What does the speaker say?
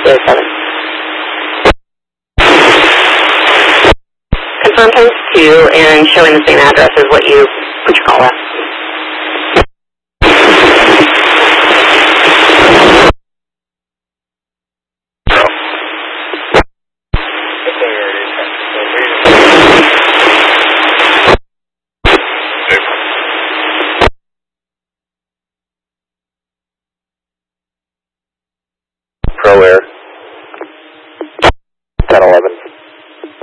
207. Confirm times 2 and showing the same address as what you call that.